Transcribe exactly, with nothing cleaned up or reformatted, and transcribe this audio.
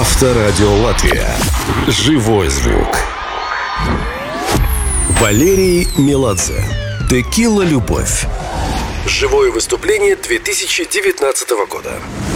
Авторадио Латвия. Живой звук. Валерий Меладзе. «Текила. Любовь». Живое выступление две тысячи девятнадцатого года.